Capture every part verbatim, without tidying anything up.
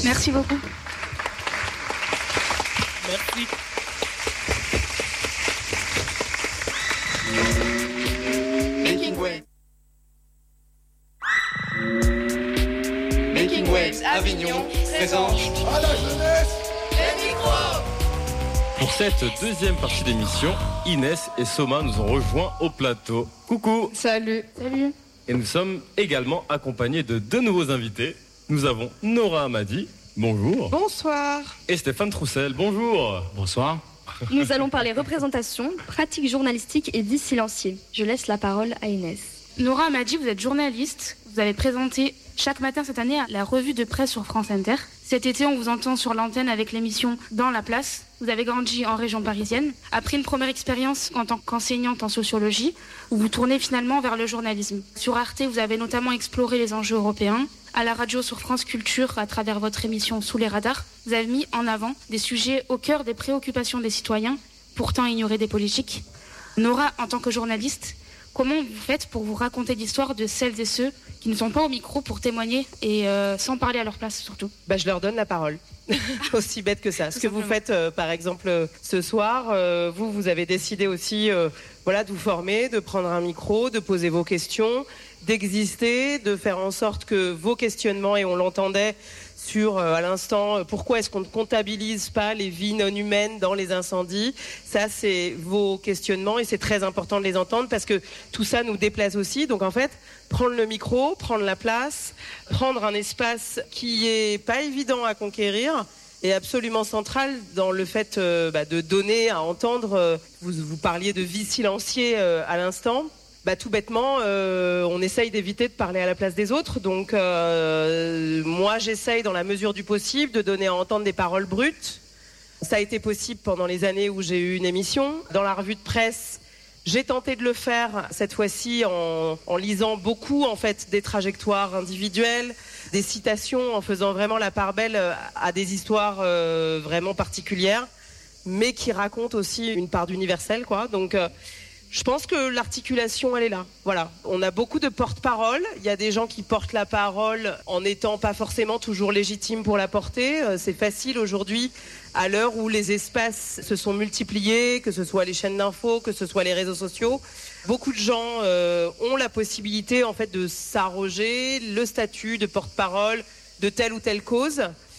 Merci beaucoup. Merci. Making Waves. Making Waves Avignon présente à la jeunesse les micros. Pour cette deuxième partie d'émission, Inès et Soma nous ont rejoints au plateau. Coucou. Salut. Salut. Et nous sommes également accompagnés de deux nouveaux invités. Nous avons Nora Hamadi, bonjour. Bonsoir. Et Stéphane Troussel, bonjour. Bonsoir. Nous allons parler représentation, pratique journalistique et vie silencieux. Je laisse la parole à Inès. Nora Hamadi, vous êtes journaliste. Vous avez présenté chaque matin cette année la revue de presse sur France Inter. Cet été, on vous entend sur l'antenne avec l'émission Dans la place. Vous avez grandi en région parisienne. Après une première expérience en tant qu'enseignante en sociologie, vous vous tournez finalement vers le journalisme. Sur Arte, vous avez notamment exploré les enjeux européens. À la radio sur France Culture, à travers votre émission Sous les radars, vous avez mis en avant des sujets au cœur des préoccupations des citoyens, pourtant ignorés des politiques. Nora, en tant que journaliste, comment vous faites pour vous raconter l'histoire de celles et ceux qui ne sont pas au micro pour témoigner et euh, sans parler à leur place surtout? Bah, je leur donne la parole. Aussi bête que ça. Ce que vous faites, euh, par exemple, euh, ce soir, euh, vous, vous avez décidé aussi euh, voilà, de vous former, de prendre un micro, de poser vos questions, d'exister, de faire en sorte que vos questionnements, et on l'entendait sur, euh, à l'instant, euh, pourquoi est-ce qu'on ne comptabilise pas les vies non humaines dans les incendies. Ça, c'est vos questionnements et c'est très important de les entendre parce que tout ça nous déplace aussi. Donc, en fait, prendre le micro, prendre la place, prendre un espace qui est pas évident à conquérir est absolument central dans le fait euh, bah, de donner à entendre. Euh, vous, vous parliez de vie silencieux euh, à l'instant. Bah, tout bêtement, euh, on essaye d'éviter de parler à la place des autres. Donc, euh, moi, j'essaye, dans la mesure du possible, de donner à entendre des paroles brutes. Ça a été possible pendant les années où j'ai eu une émission. Dans la revue de presse, j'ai tenté de le faire cette fois-ci en, en lisant beaucoup, en fait, des trajectoires individuelles, des citations, en faisant vraiment la part belle à des histoires euh, vraiment particulières, mais qui racontent aussi une part d'universel, quoi. Donc, euh, je pense que l'articulation, elle est là. Voilà. On a beaucoup de porte-parole. Il y a des gens qui portent la parole en n'étant pas forcément toujours légitimes pour la porter. C'est facile aujourd'hui, à l'heure où les espaces se sont multipliés, que ce soit les chaînes d'infos, que ce soit les réseaux sociaux. Beaucoup de gens euh, ont la possibilité, en fait, de s'arroger le statut de porte-parole de telle ou telle cause.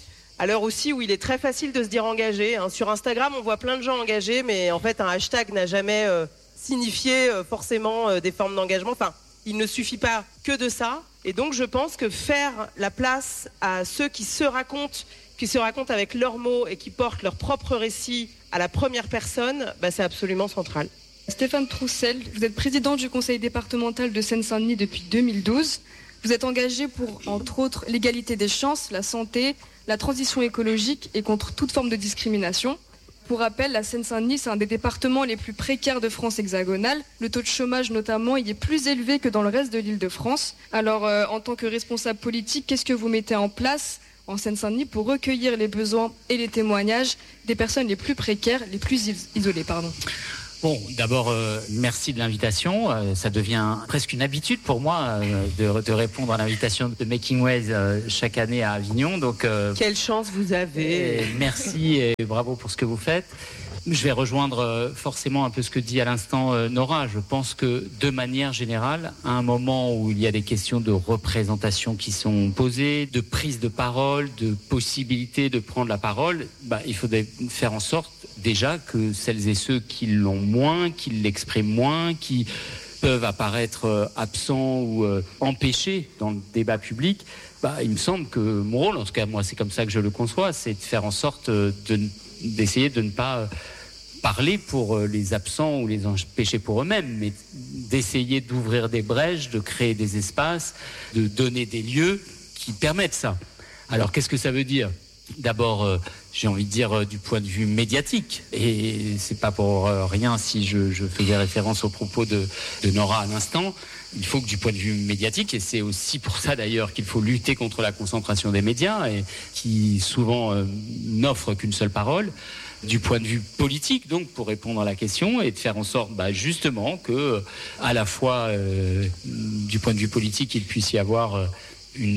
À l'heure aussi où il est très facile de se dire engagé. Hein. Sur Instagram, on voit plein de gens engagés, mais en fait, un hashtag n'a jamais... Euh, signifier euh, forcément euh, des formes d'engagement. Enfin, il ne suffit pas que de ça. Et donc, je pense que faire la place à ceux qui se racontent, qui se racontent avec leurs mots et qui portent leur propre récit à la première personne, bah, c'est absolument central. Stéphane Troussel, vous êtes président du conseil départemental de Seine-Saint-Denis depuis deux mille douze. Vous êtes engagé pour, entre autres, l'égalité des chances, la santé, la transition écologique et contre toute forme de discrimination. Pour rappel, la Seine-Saint-Denis, c'est un des départements les plus précaires de France hexagonale. Le taux de chômage, notamment, il est plus élevé que dans le reste de l'Île-de-France. Alors, euh, en tant que responsable politique, qu'est-ce que vous mettez en place en Seine-Saint-Denis pour recueillir les besoins et les témoignages des personnes les plus précaires, les plus is- isolées, pardon ? Bon, d'abord, euh, merci de l'invitation. Euh, ça devient presque une habitude pour moi euh, de, de répondre à l'invitation de Making Waves euh, chaque année à Avignon. Donc, euh, quelle chance vous avez. Et merci et bravo pour ce que vous faites. Je vais rejoindre euh, forcément un peu ce que dit à l'instant euh, Nora. Je pense que de manière générale, à un moment où il y a des questions de représentation qui sont posées, de prise de parole, de possibilité de prendre la parole, bah, il faut faire en sorte déjà que celles et ceux qui l'ont moins, qui l'expriment moins, qui peuvent apparaître euh, absents ou euh, empêchés dans le débat public, bah, il me semble que mon rôle, en tout cas moi c'est comme ça que je le conçois, c'est de faire en sorte euh, de, d'essayer de ne pas euh, parler pour euh, les absents ou les empêcher pour eux-mêmes, mais d'essayer d'ouvrir des brèches, de créer des espaces, de donner des lieux qui permettent ça. Alors qu'est-ce que ça veut dire ? D'abord, euh, j'ai envie de dire euh, du point de vue médiatique, et c'est pas pour euh, rien si je, je faisais référence aux propos de, de Nora à l'instant. Il faut que du point de vue médiatique, et c'est aussi pour ça d'ailleurs qu'il faut lutter contre la concentration des médias, et qui souvent euh, n'offrent qu'une seule parole. Du point de vue politique, donc, pour répondre à la question, et de faire en sorte, bah, justement, que, à la fois, euh, du point de vue politique, il puisse y avoir euh, une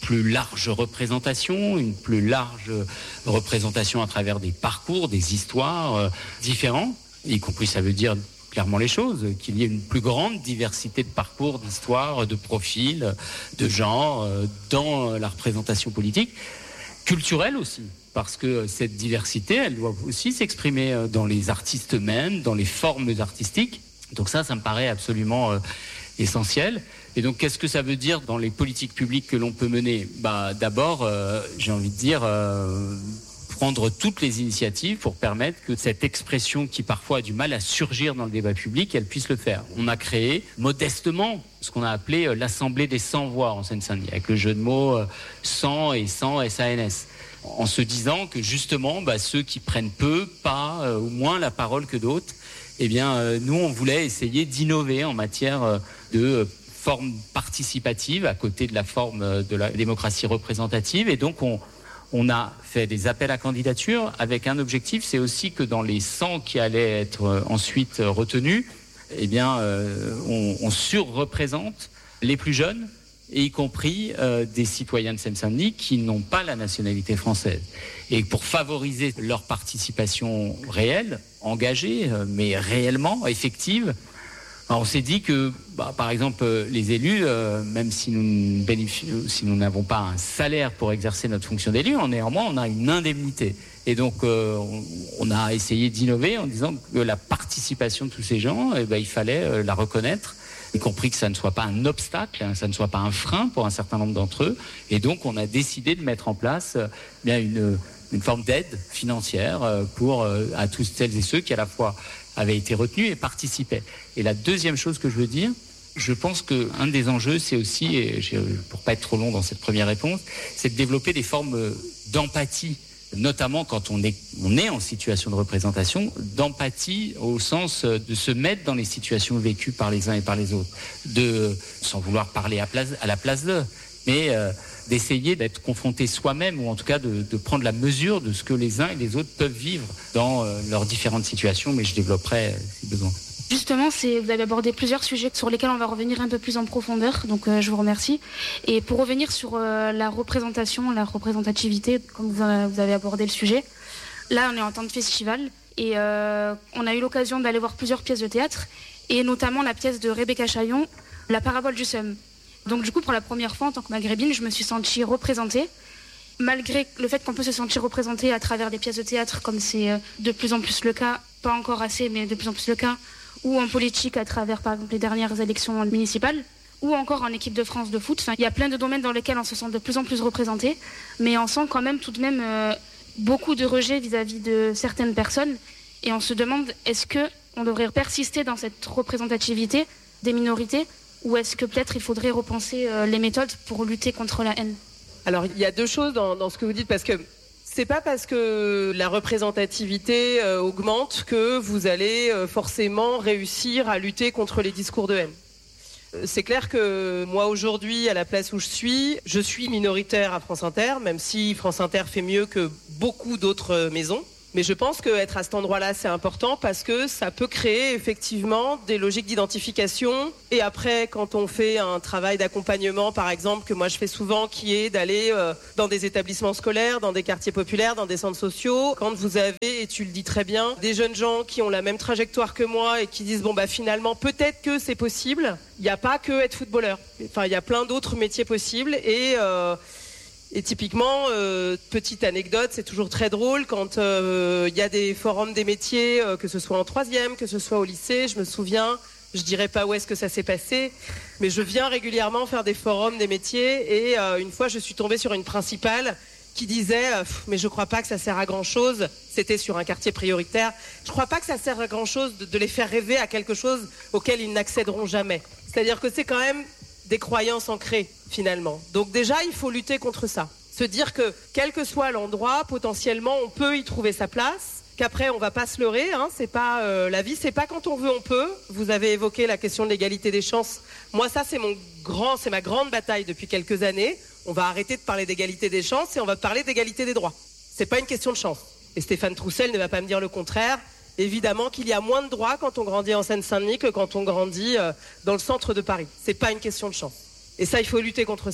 plus large représentation, une plus large représentation à travers des parcours, des histoires euh, différents, y compris ça veut dire clairement les choses, qu'il y ait une plus grande diversité de parcours, d'histoires, de profils, de genres euh, dans la représentation politique, culturelle aussi. Parce que cette diversité, elle doit aussi s'exprimer dans les artistes eux-mêmes, dans les formes artistiques. Donc ça, ça me paraît absolument euh, essentiel. Et donc, qu'est-ce que ça veut dire dans les politiques publiques que l'on peut mener ? Bah, d'abord, euh, j'ai envie de dire, euh, prendre toutes les initiatives pour permettre que cette expression qui parfois a du mal à surgir dans le débat public, elle puisse le faire. On a créé modestement ce qu'on a appelé euh, l'Assemblée des cent voix en Seine-Saint-Denis, avec le jeu de mots euh, cent et cent S A N S. En se disant que justement, bah, ceux qui prennent peu, pas euh, ou moins la parole que d'autres, eh bien, euh, nous, on voulait essayer d'innover en matière euh, de euh, forme participative à côté de la forme euh, de la démocratie représentative. Et donc, on, on a fait des appels à candidature avec un objectif, c'est aussi que dans les cent qui allaient être euh, ensuite euh, retenus, eh bien, euh, on, on surreprésente les plus jeunes, et y compris euh, des citoyens de Seine-Saint-Denis qui n'ont pas la nationalité française. Et pour favoriser leur participation réelle, engagée, euh, mais réellement effective, alors on s'est dit que, bah, par exemple, euh, les élus, euh, même si nous, si nous n'avons pas un salaire pour exercer notre fonction d'élu, en néanmoins, on a une indemnité. Et donc, euh, on, on a essayé d'innover en disant que la participation de tous ces gens, eh ben, il fallait euh, la reconnaître, y compris que ça ne soit pas un obstacle, hein, ça ne soit pas un frein pour un certain nombre d'entre eux. Et donc, on a décidé de mettre en place euh, bien une, une forme d'aide financière euh, pour euh, à tous celles et ceux qui, à la fois, avaient été retenus et participaient. Et la deuxième chose que je veux dire, je pense qu'un des enjeux, c'est aussi, et pour pas être trop long dans cette première réponse, c'est de développer des formes d'empathie, notamment quand on est, on est en situation de représentation, d'empathie au sens de se mettre dans les situations vécues par les uns et par les autres, de, sans vouloir parler à, place, à la place d'eux, mais euh, d'essayer d'être confronté soi-même, ou en tout cas de, de prendre la mesure de ce que les uns et les autres peuvent vivre dans euh, leurs différentes situations, mais je développerai euh, si besoin. Justement, c'est, vous avez abordé plusieurs sujets sur lesquels on va revenir un peu plus en profondeur, donc euh, je vous remercie. Et pour revenir sur euh, la représentation, la représentativité, comme vous, euh, vous avez abordé le sujet, là on est en temps de festival et euh, on a eu l'occasion d'aller voir plusieurs pièces de théâtre, et notamment la pièce de Rebecca Chaillon, La parabole du seum. Donc du coup, pour la première fois en tant que maghrébine, je me suis sentie représentée, malgré le fait qu'on peut se sentir représentée à travers des pièces de théâtre, comme c'est euh, de plus en plus le cas, pas encore assez, mais de plus en plus le cas, ou en politique à travers, par exemple, les dernières élections municipales, ou encore en équipe de France de foot. Enfin, il y a plein de domaines dans lesquels on se sent de plus en plus représenté, mais on sent quand même tout de même euh, beaucoup de rejet vis-à-vis de certaines personnes, et on se demande, est-ce qu'on devrait persister dans cette représentativité des minorités, ou est-ce que peut-être il faudrait repenser euh, les méthodes pour lutter contre la haine ? Alors, il y a deux choses dans, dans ce que vous dites, parce que c'est pas parce que la représentativité euh, augmente que vous allez euh, forcément réussir à lutter contre les discours de haine. Euh, c'est clair que moi aujourd'hui, à la place où je suis, je suis minoritaire à France Inter, même si France Inter fait mieux que beaucoup d'autres euh, maisons. Mais je pense qu'être à cet endroit-là, c'est important parce que ça peut créer effectivement des logiques d'identification. Et après, quand on fait un travail d'accompagnement, par exemple, que moi je fais souvent, qui est d'aller euh, dans des établissements scolaires, dans des quartiers populaires, dans des centres sociaux, quand vous avez, et tu le dis très bien, des jeunes gens qui ont la même trajectoire que moi et qui disent, bon bah finalement, peut-être que c'est possible, il n'y a pas que être footballeur. Enfin, il y a plein d'autres métiers possibles et... Euh, Et typiquement, euh, petite anecdote, c'est toujours très drôle quand il euh, y a des forums des métiers, euh, que ce soit en troisième, que ce soit au lycée. Je me souviens, je dirais pas où est-ce que ça s'est passé, mais je viens régulièrement faire des forums des métiers et euh, une fois je suis tombée sur une principale qui disait euh, « mais je crois pas que ça sert à grand-chose ». C'était sur un quartier prioritaire. « Je crois pas que ça sert à grand-chose de, de les faire rêver à quelque chose auquel ils n'accéderont jamais ». C'est-à-dire que c'est quand même des croyances ancrées, finalement. Donc déjà, il faut lutter contre ça. Se dire que, quel que soit l'endroit, potentiellement, on peut y trouver sa place, qu'après, on va pas se leurrer, hein, c'est pas, euh, la vie, c'est pas quand on veut, on peut. Vous avez évoqué la question de l'égalité des chances. Moi, ça, c'est mon grand, c'est ma grande bataille depuis quelques années. On va arrêter de parler d'égalité des chances et on va parler d'égalité des droits. C'est pas une question de chance. Et Stéphane Troussel ne va pas me dire le contraire. Évidemment qu'il y a moins de droits quand on grandit en Seine-Saint-Denis que quand on grandit dans le centre de Paris. C'est pas une question de chance. Et ça, il faut lutter contre ça.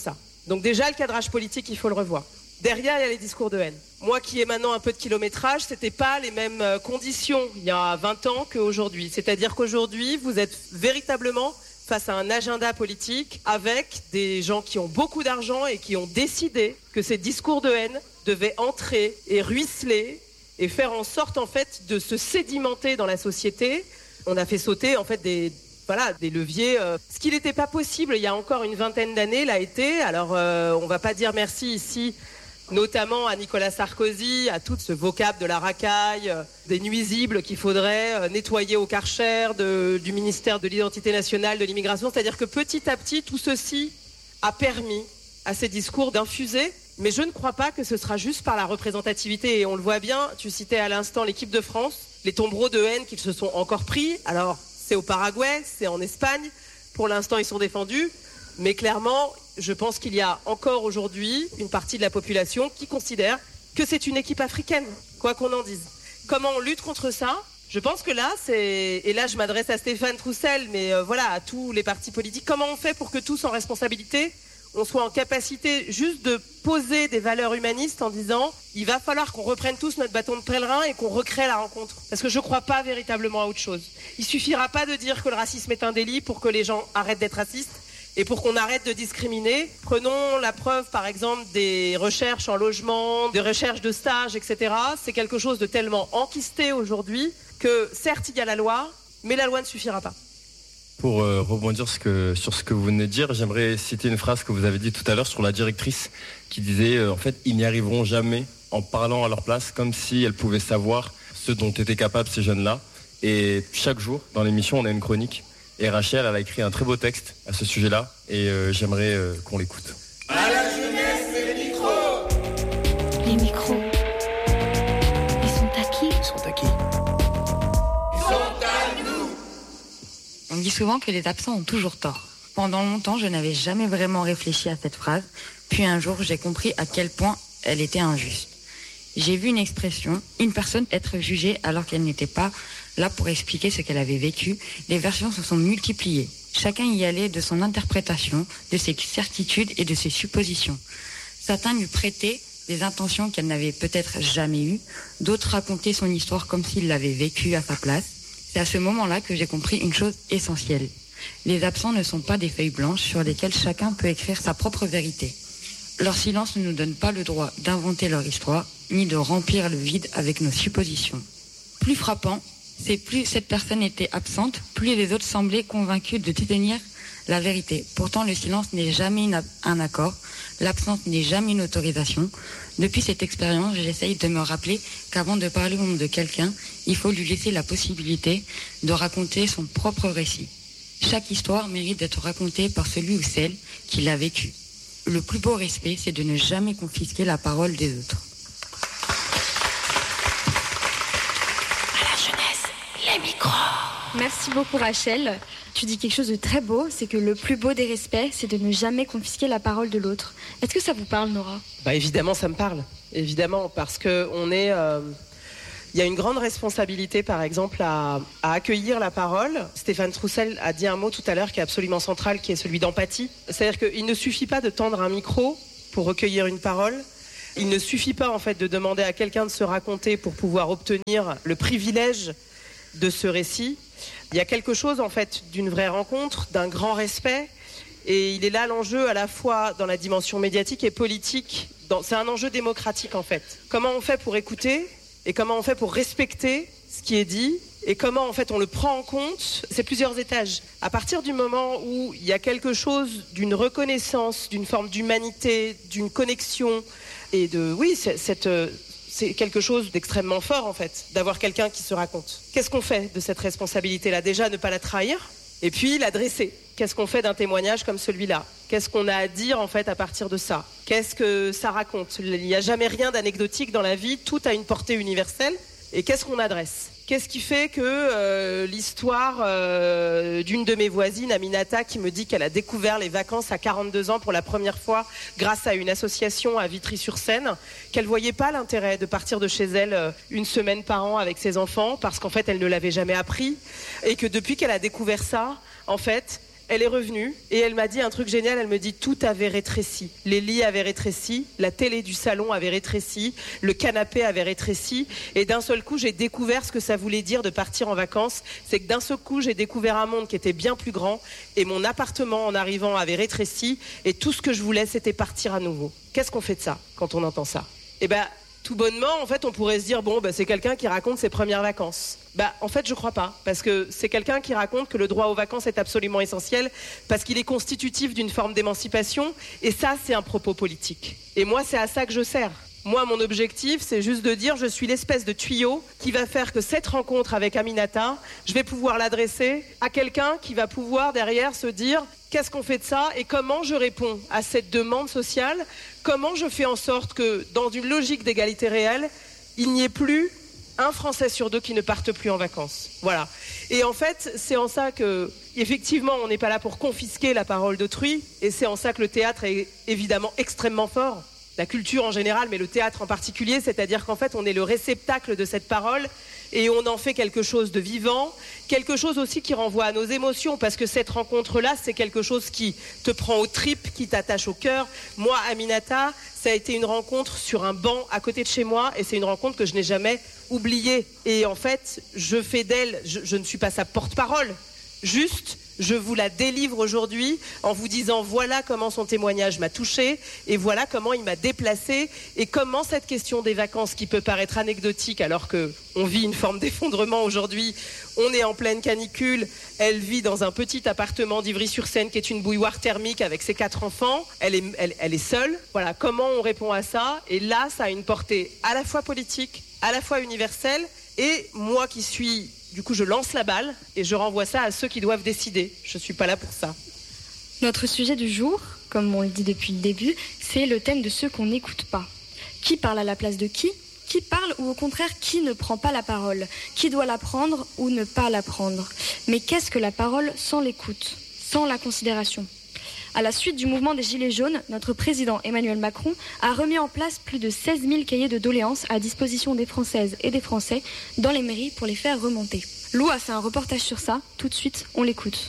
Donc déjà, le cadrage politique, il faut le revoir. Derrière, il y a les discours de haine. Moi qui ai maintenant un peu de kilométrage, c'était pas les mêmes conditions il y a vingt ans qu'aujourd'hui. C'est-à-dire qu'aujourd'hui, vous êtes véritablement face à un agenda politique avec des gens qui ont beaucoup d'argent et qui ont décidé que ces discours de haine devaient entrer et ruisseler et faire en sorte en fait de se sédimenter dans la société. On a fait sauter en fait des voilà des leviers. Euh, ce qui n'était pas possible il y a encore une vingtaine d'années l'a été. Alors euh, on va pas dire merci ici, notamment à Nicolas Sarkozy, à tout ce vocable de la racaille, euh, des nuisibles qu'il faudrait euh, nettoyer au Karcher, de, du ministère de l'Identité nationale, de l'immigration. C'est-à-dire que petit à petit, tout ceci a permis à ces discours d'infuser. Mais je ne crois pas que ce sera juste par la représentativité. Et on le voit bien, tu citais à l'instant l'équipe de France, les tombereaux de haine qu'ils se sont encore pris. Alors, c'est au Paraguay, c'est en Espagne. Pour l'instant, ils sont défendus. Mais clairement, je pense qu'il y a encore aujourd'hui une partie de la population qui considère que c'est une équipe africaine, quoi qu'on en dise. Comment on lutte contre ça ? Je pense que là, c'est... Et là, je m'adresse à Stéphane Troussel, mais euh, voilà, à tous les partis politiques. Comment on fait pour que tous, en responsabilité, on soit en capacité juste de poser des valeurs humanistes en disant il va falloir qu'on reprenne tous notre bâton de pèlerin et qu'on recrée la rencontre. Parce que je ne crois pas véritablement à autre chose. Il ne suffira pas de dire que le racisme est un délit pour que les gens arrêtent d'être racistes et pour qu'on arrête de discriminer. Prenons la preuve, par exemple, des recherches en logement, des recherches de stage, et cetera. C'est quelque chose de tellement enquisté aujourd'hui que certes, il y a la loi, mais la loi ne suffira pas. Pour euh, rebondir ce que, sur ce que vous venez de dire, j'aimerais citer une phrase que vous avez dit tout à l'heure sur la directrice qui disait euh, en fait, ils n'y arriveront jamais en parlant à leur place, comme si elles pouvaient savoir ce dont étaient capables ces jeunes-là. Et chaque jour, dans l'émission, on a une chronique. Et Rachel, elle a écrit un très beau texte à ce sujet-là. Et euh, j'aimerais euh, qu'on l'écoute. À la jeunesse, les micros. Les micros. Ils sont à qui ? Ils sont à qui ? Ils sont à nous. On dit souvent que les absents ont toujours tort. Pendant longtemps, je n'avais jamais vraiment réfléchi à cette phrase. Puis un jour, j'ai compris à quel point elle était injuste. J'ai vu une expression, une personne être jugée alors qu'elle n'était pas là pour expliquer ce qu'elle avait vécu. Les versions se sont multipliées. Chacun y allait de son interprétation, de ses certitudes et de ses suppositions. Certains lui prêtaient des intentions qu'elle n'avait peut-être jamais eues. D'autres racontaient son histoire comme s'ils l'avaient vécue à sa place. C'est à ce moment-là que j'ai compris une chose essentielle. Les absents ne sont pas des feuilles blanches sur lesquelles chacun peut écrire sa propre vérité. Leur silence ne nous donne pas le droit d'inventer leur histoire, ni de remplir le vide avec nos suppositions. Plus frappant, c'est plus cette personne était absente, plus les autres semblaient convaincus de détenir la vérité. Pourtant, le silence n'est jamais un accord, l'absence n'est jamais une autorisation. Depuis cette expérience, j'essaye de me rappeler qu'avant de parler au nom de quelqu'un, il faut lui laisser la possibilité de raconter son propre récit. Chaque histoire mérite d'être racontée par celui ou celle qui l'a vécue. Le plus beau respect, c'est de ne jamais confisquer la parole des autres. À la jeunesse, les micros. Merci beaucoup Rachel. Tu dis quelque chose de très beau, c'est que le plus beau des respects, c'est de ne jamais confisquer la parole de l'autre. Est-ce que ça vous parle, Nora ? Bah évidemment, ça me parle. Évidemment, parce que on est... Euh... Il y a une grande responsabilité, par exemple, à, à accueillir la parole. Stéphane Troussel a dit un mot tout à l'heure qui est absolument central, qui est celui d'empathie. C'est-à-dire qu'il ne suffit pas de tendre un micro pour recueillir une parole. Il ne suffit pas, en fait, de demander à quelqu'un de se raconter pour pouvoir obtenir le privilège de ce récit. Il y a quelque chose, en fait, d'une vraie rencontre, d'un grand respect. Et il est là l'enjeu à la fois dans la dimension médiatique et politique. Dans... C'est un enjeu démocratique, en fait. Comment on fait pour écouter ? Et comment on fait pour respecter ce qui est dit et comment en fait on le prend en compte. C'est plusieurs étages. À partir du moment où il y a quelque chose d'une reconnaissance, d'une forme d'humanité, d'une connexion et de oui, c'est, c'est, c'est quelque chose d'extrêmement fort en fait, d'avoir quelqu'un qui se raconte. Qu'est-ce qu'on fait de cette responsabilité-là ? Déjà, ne pas la trahir et puis l'adresser. Qu'est-ce qu'on fait d'un témoignage comme celui-là ? Qu'est-ce qu'on a à dire en fait à partir de ça ? Qu'est-ce que ça raconte ? Il n'y a jamais rien d'anecdotique dans la vie, tout a une portée universelle. Et qu'est-ce qu'on adresse ? Qu'est-ce qui fait que euh, l'histoire euh, d'une de mes voisines, Aminata, qui me dit qu'elle a découvert les vacances à quarante-deux ans pour la première fois grâce à une association à Vitry-sur-Seine, qu'elle voyait pas l'intérêt de partir de chez elle euh, une semaine par an avec ses enfants parce qu'en fait elle ne l'avait jamais appris et que depuis qu'elle a découvert ça, en fait, elle est revenue et elle m'a dit un truc génial. Elle me dit tout avait rétréci. Les lits avaient rétréci, la télé du salon avait rétréci, le canapé avait rétréci. Et d'un seul coup, j'ai découvert ce que ça voulait dire de partir en vacances. C'est que d'un seul coup, j'ai découvert un monde qui était bien plus grand et mon appartement en arrivant avait rétréci et tout ce que je voulais, c'était partir à nouveau. Qu'est-ce qu'on fait de ça quand on entend ça ? Eh ben, tout bonnement, en fait, on pourrait se dire, bon, bah, c'est quelqu'un qui raconte ses premières vacances. Bah, en fait, je crois pas, parce que c'est quelqu'un qui raconte que le droit aux vacances est absolument essentiel, parce qu'il est constitutif d'une forme d'émancipation, et ça, c'est un propos politique. Et moi, c'est à ça que je sers. Moi, mon objectif, c'est juste de dire, je suis l'espèce de tuyau qui va faire que cette rencontre avec Aminata, je vais pouvoir l'adresser à quelqu'un qui va pouvoir derrière se dire, qu'est-ce qu'on fait de ça et comment je réponds à cette demande sociale ? Comment je fais en sorte que, dans une logique d'égalité réelle, il n'y ait plus un Français sur deux qui ne parte plus en vacances. Voilà. Et en fait, c'est en ça que, effectivement, on n'est pas là pour confisquer la parole d'autrui, et c'est en ça que le théâtre est évidemment extrêmement fort. La culture en général, mais le théâtre en particulier, c'est-à-dire qu'en fait, on est le réceptacle de cette parole et on en fait quelque chose de vivant, quelque chose aussi qui renvoie à nos émotions, parce que cette rencontre-là, c'est quelque chose qui te prend aux tripes, qui t'attache au cœur. Moi, Aminata, ça a été une rencontre sur un banc à côté de chez moi, et c'est une rencontre que je n'ai jamais oubliée. Et en fait, je fais d'elle, je, je ne suis pas sa porte-parole, juste... je vous la délivre aujourd'hui en vous disant voilà comment son témoignage m'a touchée et voilà comment il m'a déplacée et comment cette question des vacances qui peut paraître anecdotique alors qu'on vit une forme d'effondrement aujourd'hui, on est en pleine canicule, elle vit dans un petit appartement d'Ivry-sur-Seine qui est une bouilloire thermique avec ses quatre enfants, elle est, elle, elle est seule, voilà comment on répond à ça et là ça a une portée à la fois politique, à la fois universelle et moi qui suis... Du coup, je lance la balle et je renvoie ça à ceux qui doivent décider. Je ne suis pas là pour ça. Notre sujet du jour, comme on le dit depuis le début, c'est le thème de ceux qu'on n'écoute pas. Qui parle à la place de qui ? Qui parle ou au contraire qui ne prend pas la parole ? Qui doit la prendre ou ne pas la prendre ? Mais qu'est-ce que la parole sans l'écoute, sans la considération ? À la suite du mouvement des Gilets jaunes, notre président Emmanuel Macron a remis en place plus de seize mille cahiers de doléances à disposition des Françaises et des Français dans les mairies pour les faire remonter. Lou a fait un reportage sur ça, tout de suite, on l'écoute.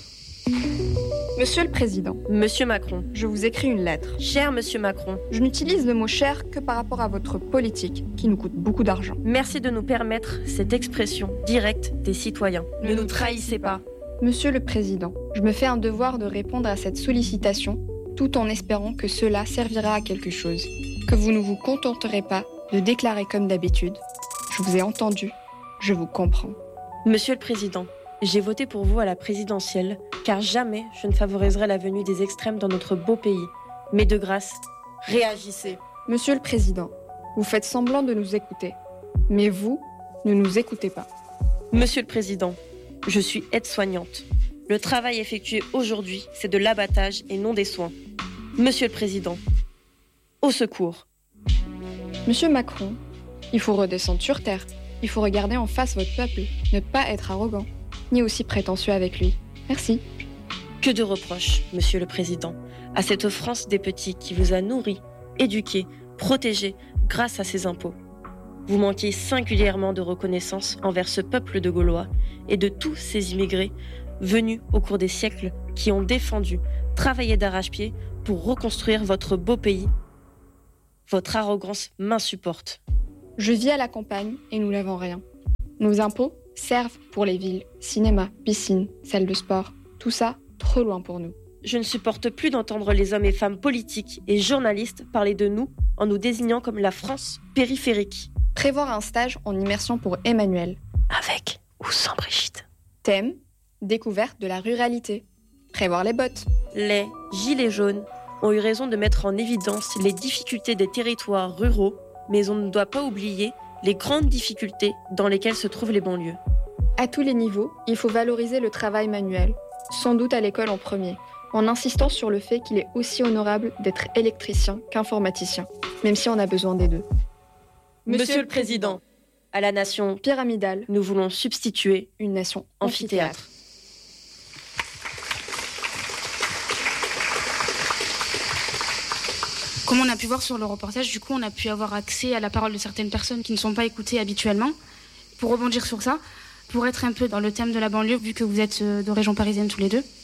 Monsieur le Président, Monsieur Macron, je vous écris une lettre. Cher Monsieur Macron, je n'utilise le mot cher que par rapport à votre politique, qui nous coûte beaucoup d'argent. Merci de nous permettre cette expression directe des citoyens. Ne, ne nous trahissez pas. Monsieur le Président, je me fais un devoir de répondre à cette sollicitation, tout en espérant que cela servira à quelque chose, que vous ne vous contenterez pas de déclarer comme d'habitude. Je vous ai entendu, je vous comprends. Monsieur le Président, j'ai voté pour vous à la présidentielle, car jamais je ne favoriserai la venue des extrêmes dans notre beau pays. Mais de grâce, réagissez. Monsieur le Président, vous faites semblant de nous écouter, mais vous ne nous écoutez pas. Monsieur le Président, je suis aide-soignante. Le travail effectué aujourd'hui, c'est de l'abattage et non des soins. Monsieur le Président, au secours. Monsieur Macron, il faut redescendre sur terre. Il faut regarder en face votre peuple, ne pas être arrogant, ni aussi prétentieux avec lui. Merci. Que de reproches, Monsieur le Président, à cette France des petits qui vous a nourri, éduqué, protégé grâce à ses impôts. Vous manquez singulièrement de reconnaissance envers ce peuple de Gaulois et de tous ces immigrés venus au cours des siècles qui ont défendu, travaillé d'arrache-pied pour reconstruire votre beau pays. Votre arrogance m'insupporte. Je vis à la campagne et nous n'avons rien. Nos impôts servent pour les villes, cinéma, piscine, salle de sport. Tout ça, trop loin pour nous. Je ne supporte plus d'entendre les hommes et femmes politiques et journalistes parler de nous en nous désignant comme la France périphérique. Prévoir un stage en immersion pour Emmanuel. Avec ou sans Brigitte. Thème, découverte de la ruralité. Prévoir les bottes. Les Gilets jaunes ont eu raison de mettre en évidence les difficultés des territoires ruraux, mais on ne doit pas oublier les grandes difficultés dans lesquelles se trouvent les banlieues. À tous les niveaux, il faut valoriser le travail manuel, sans doute à l'école en premier, en insistant sur le fait qu'il est aussi honorable d'être électricien qu'informaticien, même si on a besoin des deux. Monsieur le Président, à la nation pyramidale, nous voulons substituer une nation amphithéâtre. amphithéâtre. Comme on a pu voir sur le reportage, du coup, on a pu avoir accès à la parole de certaines personnes qui ne sont pas écoutées habituellement. Pour rebondir sur ça, pour être un peu dans le thème de la banlieue, vu que vous êtes de région parisienne tous les deux,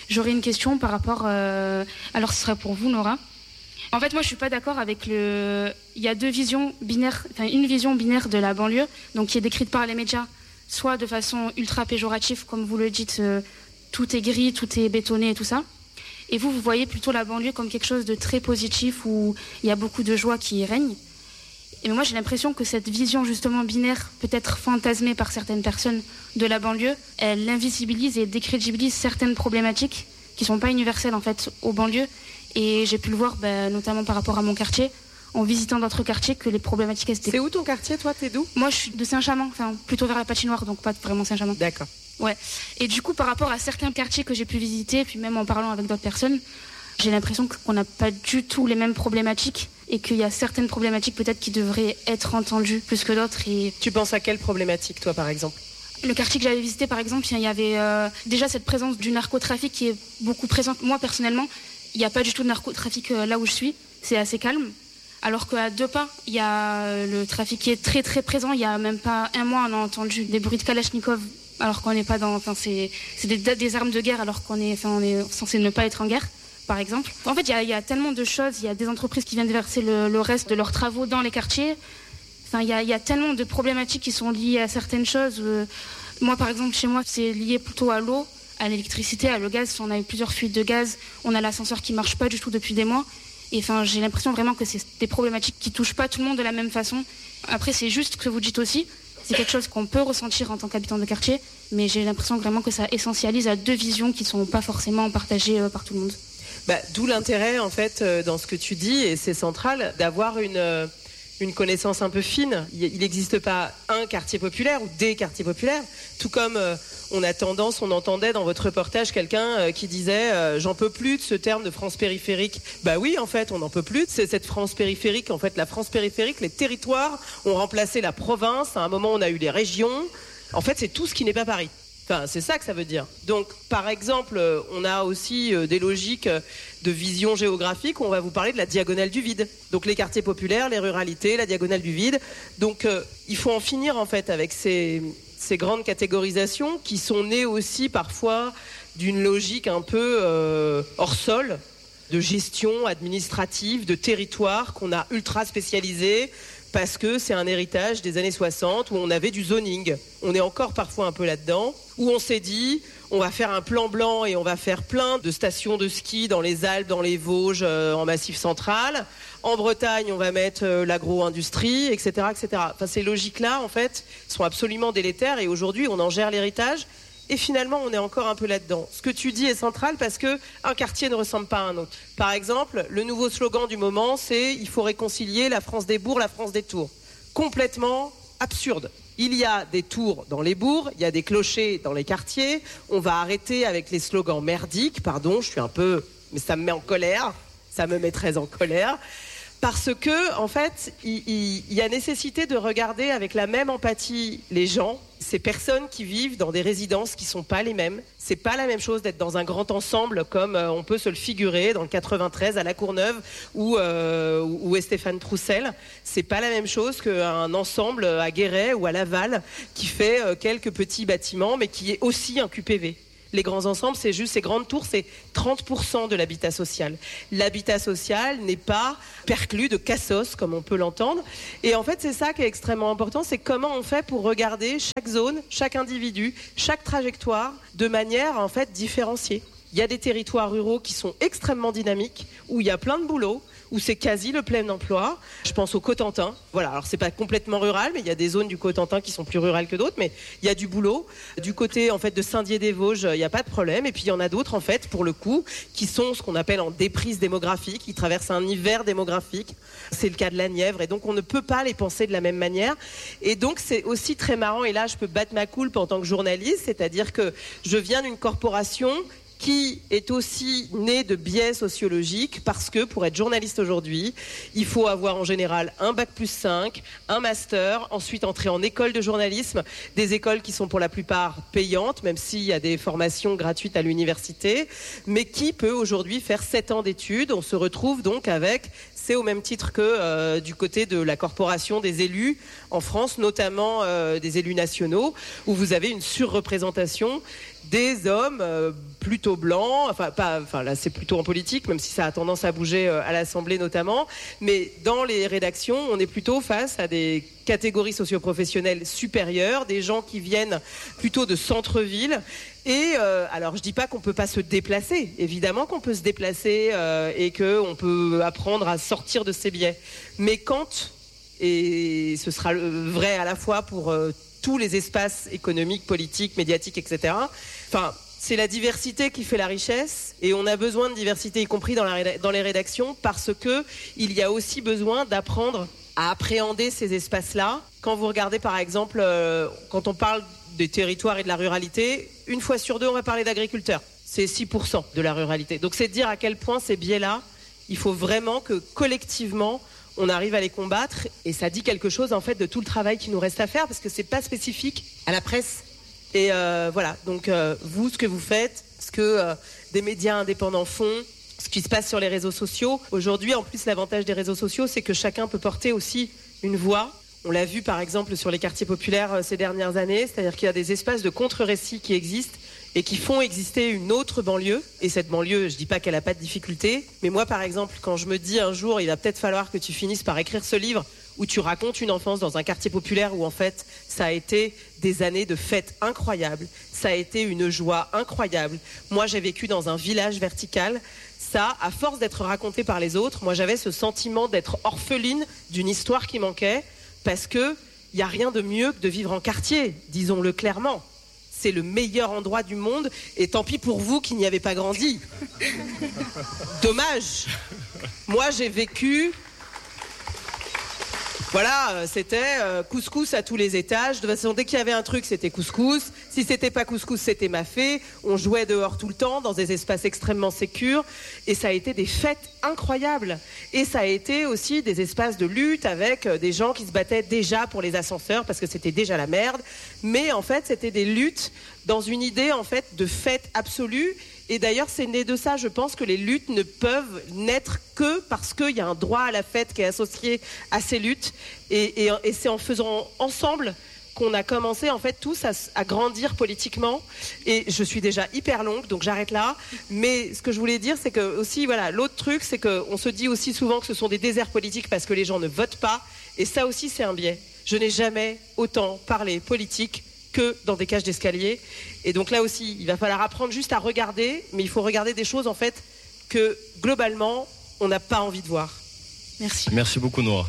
J'aurais une question par rapport... Euh... Alors, ce serait pour vous, Nora. En fait, moi, je suis pas d'accord avec le... Il y a deux visions binaires, enfin, une vision binaire de la banlieue, donc qui est décrite par les médias, soit de façon ultra péjorative, comme vous le dites, euh, tout est gris, tout est bétonné et tout ça. Et vous, vous voyez plutôt la banlieue comme quelque chose de très positif, où il y a beaucoup de joie qui y règne. Et moi, j'ai l'impression que cette vision, justement, binaire, peut-être fantasmée par certaines personnes de la banlieue, elle invisibilise et décrédibilise certaines problématiques qui sont pas universelles, en fait, aux banlieues. Et j'ai pu le voir, bah, notamment par rapport à mon quartier, en visitant d'autres quartiers, que les problématiques... Étaient... C'est où ton quartier, toi? T'es d'où? Moi, je suis de Saint-Chamond, enfin, plutôt vers la patinoire, donc pas vraiment Saint-Chamond. D'accord. Ouais. Et du coup, par rapport à certains quartiers que j'ai pu visiter, puis même en parlant avec d'autres personnes, j'ai l'impression qu'on n'a pas du tout les mêmes problématiques et qu'il y a certaines problématiques peut-être qui devraient être entendues plus que d'autres. Et... Tu penses à quelle problématique, toi, par exemple? Le quartier que j'avais visité, par exemple, il y avait euh, déjà cette présence du narcotrafic qui est beaucoup présente. Moi, personnellement, il n'y a pas du tout de narcotrafic euh, là où je suis. C'est assez calme. Alors qu'à deux pas, il y a euh, le trafic qui est très très présent. Il n'y a même pas un mois, on a entendu des bruits de Kalachnikov alors qu'on n'est pas dans... Enfin, c'est, c'est des, des armes de guerre alors qu'on est, enfin, on est censé ne pas être en guerre, par exemple. En fait, il y a, il y a tellement de choses. Il y a des entreprises qui viennent verser le, le reste de leurs travaux dans les quartiers. Enfin, il y a, il y a tellement de problématiques qui sont liées à certaines choses. Euh, moi, par exemple, chez moi, c'est lié plutôt à l'eau, à l'électricité, à le gaz. On a eu plusieurs fuites de gaz. On a l'ascenseur qui marche pas du tout depuis des mois. Et enfin, j'ai l'impression vraiment que c'est des problématiques qui touchent pas tout le monde de la même façon. Après, c'est juste ce que vous dites aussi. C'est quelque chose qu'on peut ressentir en tant qu'habitant de quartier, mais j'ai l'impression vraiment que ça essentialise à deux visions qui ne sont pas forcément partagées euh, par tout le monde. Bah, d'où l'intérêt, en fait, euh, dans ce que tu dis, et c'est central, d'avoir une, euh, une connaissance un peu fine. Il n'existe pas un quartier populaire ou des quartiers populaires, tout comme euh, on a tendance, on entendait dans votre reportage quelqu'un euh, qui disait euh, « j'en peux plus de ce terme de France périphérique ». Bah oui, en fait, on n'en peut plus. C'est cette France périphérique, en fait, la France périphérique, les territoires ont remplacé la province. À un moment, on a eu les régions. En fait, c'est tout ce qui n'est pas Paris. Enfin, c'est ça que ça veut dire. Donc, par exemple, on a aussi des logiques de vision géographique où on va vous parler de la diagonale du vide. Donc, les quartiers populaires, les ruralités, la diagonale du vide. Donc, euh, il faut en finir, en fait, avec ces, ces grandes catégorisations qui sont nées aussi, parfois, d'une logique un peu euh, hors sol, de gestion administrative, de territoire qu'on a ultra spécialisé, parce que c'est un héritage des années soixante où on avait du zoning. On est encore parfois un peu là-dedans, où on s'est dit, on va faire un plan blanc et on va faire plein de stations de ski dans les Alpes, dans les Vosges, euh, en Massif central. En Bretagne, on va mettre euh, l'agro-industrie, et cetera, et cetera. Enfin, ces logiques-là, en fait, sont absolument délétères et aujourd'hui, on en gère l'héritage. Et finalement, on est encore un peu là-dedans. Ce que tu dis est central parce qu'un quartier ne ressemble pas à un autre. Par exemple, le nouveau slogan du moment, c'est « Il faut réconcilier la France des bourgs, la France des tours ». Complètement absurde. Il y a des tours dans les bourgs, il y a des clochers dans les quartiers. On va arrêter avec les slogans merdiques. Pardon, je suis un peu... Mais ça me met en colère. Ça me met très en colère. Parce que, en fait, il, il, il y a nécessité de regarder avec la même empathie les gens, ces personnes qui vivent dans des résidences qui ne sont pas les mêmes. C'est pas la même chose d'être dans un grand ensemble comme euh, on peut se le figurer dans le quatre-vingt-treize à La Courneuve ou euh, où est Stéphane Troussel. C'est pas la même chose qu'un ensemble à Guéret ou à Laval qui fait euh, quelques petits bâtiments mais qui est aussi un Q P V. Les grands ensembles, c'est juste ces grandes tours, c'est trente pour cent de l'habitat social. L'habitat social n'est pas perclus de cassos, comme on peut l'entendre. Et en fait, c'est ça qui est extrêmement important, c'est comment on fait pour regarder chaque zone, chaque individu, chaque trajectoire de manière en fait différenciée. Il y a des territoires ruraux qui sont extrêmement dynamiques, où il y a plein de boulot, où c'est quasi le plein emploi. Je pense au Cotentin. Voilà, alors c'est pas complètement rural, mais il y a des zones du Cotentin qui sont plus rurales que d'autres, mais il y a du boulot. Du côté en fait de Saint-Dié-des-Vosges, il n'y a pas de problème. Et puis il y en a d'autres en fait, pour le coup, qui sont ce qu'on appelle en déprise démographique, qui traversent un hiver démographique. C'est le cas de la Nièvre, et donc on ne peut pas les penser de la même manière. Et donc c'est aussi très marrant, et là je peux battre ma coulpe en tant que journaliste, c'est-à-dire que je viens d'une corporation qui est aussi né de biais sociologiques parce que pour être journaliste aujourd'hui, il faut avoir en général un bac plus cinq, un master, ensuite entrer en école de journalisme, des écoles qui sont pour la plupart payantes, même s'il y a des formations gratuites à l'université, mais qui peut aujourd'hui faire sept ans d'études. On se retrouve donc avec, c'est au même titre que euh, du côté de la corporation des élus en France, notamment euh, des élus nationaux, où vous avez une surreprésentation des hommes euh, plutôt blancs, enfin, pas, enfin là c'est plutôt en politique, même si ça a tendance à bouger euh, à l'Assemblée notamment, mais dans les rédactions, on est plutôt face à des catégories socioprofessionnelles supérieures, des gens qui viennent plutôt de centre-ville. Et euh, alors je dis pas qu'on peut pas se déplacer, évidemment qu'on peut se déplacer euh, et qu'on peut apprendre à sortir de ses biais, mais quand, et ce sera vrai à la fois pour euh, tous les espaces économiques, politiques, médiatiques, et cetera. Enfin, c'est la diversité qui fait la richesse, et on a besoin de diversité, y compris dans, la, dans les rédactions, parce que il y a aussi besoin d'apprendre à appréhender ces espaces-là. Quand vous regardez, par exemple, euh, quand on parle des territoires et de la ruralité, une fois sur deux, on va parler d'agriculteurs. C'est six pour cent de la ruralité. Donc c'est de dire à quel point ces biais-là, il faut vraiment que collectivement, on arrive à les combattre, et ça dit quelque chose en fait de tout le travail qui nous reste à faire, parce que c'est pas spécifique à la presse. Et euh, voilà, donc euh, vous, ce que vous faites, ce que euh, des médias indépendants font, ce qui se passe sur les réseaux sociaux. Aujourd'hui, en plus, l'avantage des réseaux sociaux, c'est que chacun peut porter aussi une voix. On l'a vu par exemple sur les quartiers populaires euh, ces dernières années, c'est-à-dire qu'il y a des espaces de contre-récits qui existent et qui font exister une autre banlieue. Et cette banlieue, je dis pas qu'elle a pas de difficultés, mais moi par exemple, quand je me dis un jour, il va peut-être falloir que tu finisses par écrire ce livre où tu racontes une enfance dans un quartier populaire où en fait ça a été des années de fêtes incroyables, ça a été une joie incroyable. Moi j'ai vécu dans un village vertical, ça, à force d'être raconté par les autres, moi j'avais ce sentiment d'être orpheline d'une histoire qui manquait, parce que il y a rien de mieux que de vivre en quartier, disons-le clairement. C'est le meilleur endroit du monde, et tant pis pour vous qui n'y avez pas grandi. Dommage. Moi j'ai vécu... Voilà, c'était euh, couscous à tous les étages. De toute façon, dès qu'il y avait un truc, c'était couscous. Si c'était pas couscous, c'était mafé. On jouait dehors tout le temps, dans des espaces extrêmement sécures. Et ça a été des fêtes incroyables. Et ça a été aussi des espaces de lutte avec des gens qui se battaient déjà pour les ascenseurs, parce que c'était déjà la merde. Mais en fait, c'était des luttes dans une idée en fait de fête absolue. Et d'ailleurs, c'est né de ça. Je pense que les luttes ne peuvent naître que parce qu'il y a un droit à la fête qui est associé à ces luttes. Et, et, et c'est en faisant ensemble qu'on a commencé en fait tous à, à grandir politiquement. Et je suis déjà hyper longue, donc j'arrête là. Mais ce que je voulais dire, c'est que aussi, voilà, l'autre truc, c'est qu'on se dit aussi souvent que ce sont des déserts politiques parce que les gens ne votent pas. Et ça aussi, c'est un biais. Je n'ai jamais autant parlé politique que dans des cages d'escalier. Et donc là aussi, il va falloir apprendre juste à regarder, mais il faut regarder des choses en fait que globalement, on n'a pas envie de voir. Merci. Merci beaucoup, Nora.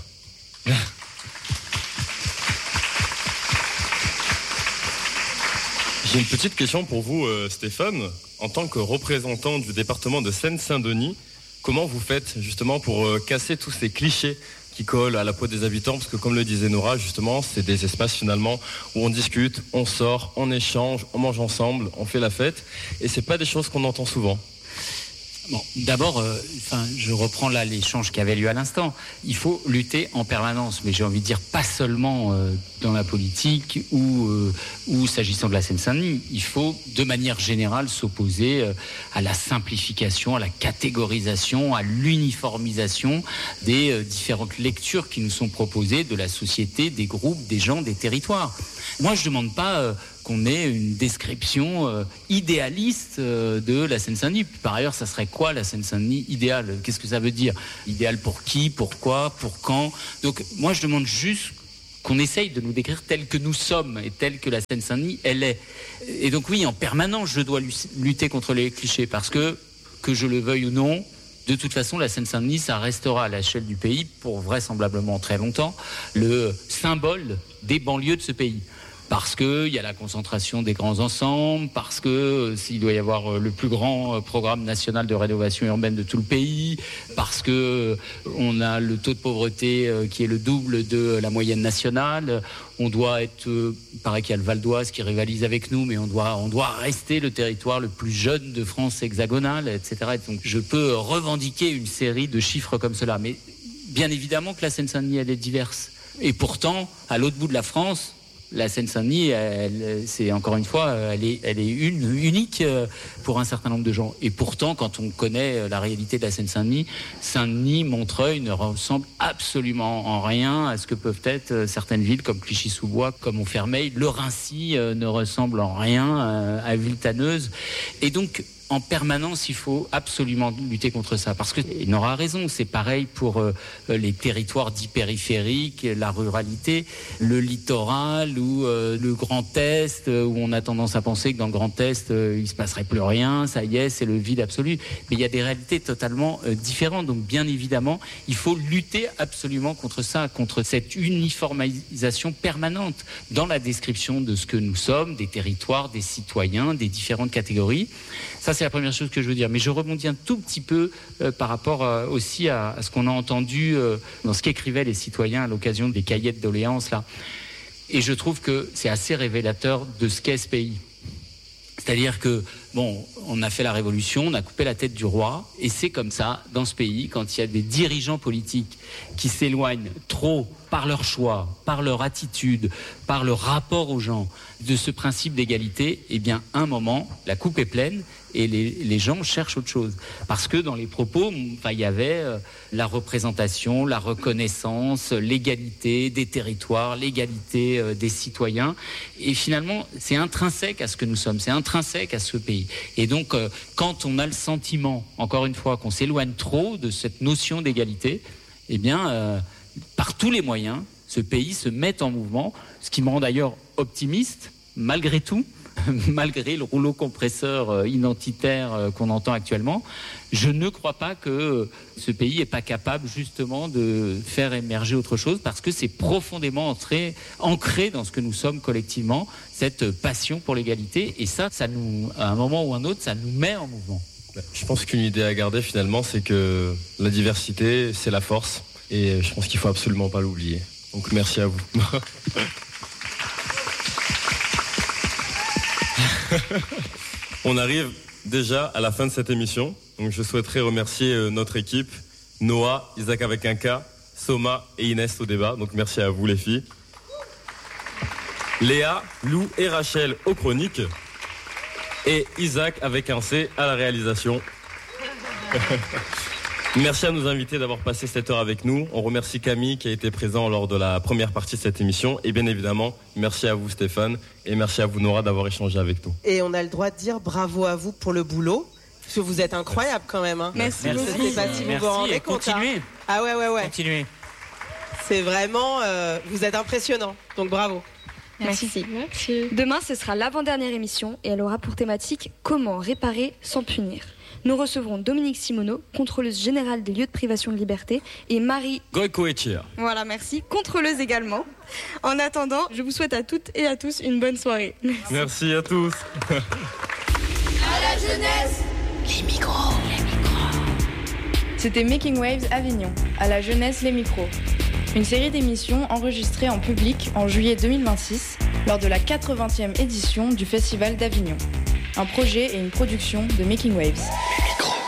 J'ai une petite question pour vous, euh, Stéphane. En tant que représentant du département de Seine-Saint-Denis, comment vous faites justement pour euh, casser tous ces clichés qui collent à la peau des habitants, parce que comme le disait Nora, justement, c'est des espaces finalement où on discute, on sort, on échange, on mange ensemble, on fait la fête, et c'est pas des choses qu'on entend souvent. Bon, d'abord, euh, enfin, je reprends là l'échange qui avait lieu à l'instant. Il faut lutter en permanence, mais j'ai envie de dire pas seulement euh, dans la politique ou, euh, ou s'agissant de la Seine-Saint-Denis. Il faut, de manière générale, s'opposer euh, à la simplification, à la catégorisation, à l'uniformisation des euh, différentes lectures qui nous sont proposées de la société, des groupes, des gens, des territoires. Moi, je ne demande pas euh, qu'on ait une description euh, idéaliste euh, de la Seine-Saint-Denis. Par ailleurs, ça serait quoi la Seine-Saint-Denis idéale? Qu'est-ce que ça veut dire? Idéal pour qui? Pourquoi? Pour quand? Donc, moi, je demande juste qu'on essaye de nous décrire tel que nous sommes et tel que la Seine-Saint-Denis, elle est. Et donc, oui, en permanence, je dois lutter contre les clichés parce que, que je le veuille ou non, de toute façon, la Seine-Saint-Denis, ça restera à l'échelle du pays, pour vraisemblablement très longtemps, le symbole des banlieues de ce pays. Parce qu'il y a la concentration des grands ensembles, parce que euh, s'il doit y avoir euh, le plus grand euh, programme national de rénovation urbaine de tout le pays, parce que euh, on a le taux de pauvreté euh, qui est le double de la moyenne nationale, on doit être, euh, il paraît qu'il y a le Val d'Oise qui rivalise avec nous, mais on doit, on doit rester le territoire le plus jeune de France hexagonale, et cetera. Et donc je peux revendiquer une série de chiffres comme cela, mais bien évidemment que la Seine-Saint-Denis, elle est diverse. Et pourtant, à l'autre bout de la France, La Seine-Saint-Denis, elle, c'est encore une fois, elle est, elle est une, unique pour un certain nombre de gens. Et pourtant, quand on connaît la réalité de la Seine-Saint-Denis, Saint-Denis, Montreuil ne ressemble absolument en rien à ce que peuvent être certaines villes comme Clichy-sous-Bois, comme Montfermeil. Le Raincy ne ressemble en rien à Villetaneuse. Et donc, en permanence, il faut absolument lutter contre ça. Parce que Nora a raison, c'est pareil pour euh, les territoires dits périphériques, la ruralité, le littoral ou euh, le Grand Est, où on a tendance à penser que dans le Grand Est, euh, il ne se passerait plus rien, ça y est, c'est le vide absolu. Mais il y a des réalités totalement euh, différentes. Donc bien évidemment, il faut lutter absolument contre ça, contre cette uniformisation permanente dans la description de ce que nous sommes, des territoires, des citoyens, des différentes catégories. Ça, c'est la première chose que je veux dire. Mais je rebondis un tout petit peu euh, par rapport euh, aussi à, à ce qu'on a entendu euh, dans ce qu'écrivaient les citoyens à l'occasion des cahiers de doléances, là. Et je trouve que c'est assez révélateur de ce qu'est ce pays. C'est-à-dire que, bon, on a fait la révolution, on a coupé la tête du roi, et c'est comme ça, dans ce pays, quand il y a des dirigeants politiques qui s'éloignent trop par leur choix, par leur attitude, par leur rapport aux gens, de ce principe d'égalité, eh bien, à un moment, la coupe est pleine, et les, les gens cherchent autre chose. Parce que dans les propos, enfin, il y avait euh, la représentation, la reconnaissance, l'égalité des territoires, l'égalité euh, des citoyens. Et finalement, c'est intrinsèque à ce que nous sommes, c'est intrinsèque à ce pays. Et donc, euh, quand on a le sentiment, encore une fois, qu'on s'éloigne trop de cette notion d'égalité, eh bien, euh, par tous les moyens, ce pays se met en mouvement, ce qui me rend d'ailleurs optimiste, malgré tout, malgré le rouleau compresseur identitaire qu'on entend actuellement. Je ne crois pas que ce pays n'est pas capable justement de faire émerger autre chose, parce que c'est profondément entré, ancré dans ce que nous sommes collectivement, cette passion pour l'égalité. Et ça, ça nous, à un moment ou un autre, ça nous met en mouvement. Je pense qu'une idée à garder finalement, c'est que la diversité, c'est la force. Et je pense qu'il ne faut absolument pas l'oublier. Donc merci à vous. On arrive déjà à la fin de cette émission. Donc je souhaiterais remercier notre équipe, Noah, Isaac avec un K, Soma et Inès au débat. Donc merci à vous les filles. Léa, Lou et Rachel aux chroniques. Et Isaac avec un C à la réalisation. Merci à nos invités d'avoir passé cette heure avec nous. On remercie Camille qui a été présent lors de la première partie de cette émission. Et bien évidemment, merci à vous Stéphane et merci à vous Nora d'avoir échangé avec nous. Et on a le droit de dire bravo à vous pour le boulot. Parce que vous êtes incroyable quand même. Hein. Merci. Je ne sais pas si vous vous rendez compte. Continuez. Hein. Ah ouais, ouais, ouais. Continuez. C'est vraiment... Euh, vous êtes impressionnant. Donc bravo. Merci. Merci. Demain, ce sera l'avant-dernière émission et elle aura pour thématique « Comment réparer sans punir ». Nous recevrons Dominique Simoneau, contrôleuse générale des lieux de privation de liberté, et Marie Goïcoechea. Voilà, merci, contrôleuse également. En attendant, je vous souhaite à toutes et à tous une bonne soirée. Merci, merci à tous. À la jeunesse, les micros, les micros. C'était Making Waves Avignon, à la jeunesse les micros. Une série d'émissions enregistrées en public en juillet deux mille vingt-six lors de la quatre-vingtième édition du Festival d'Avignon. Un projet et une production de Making Waves.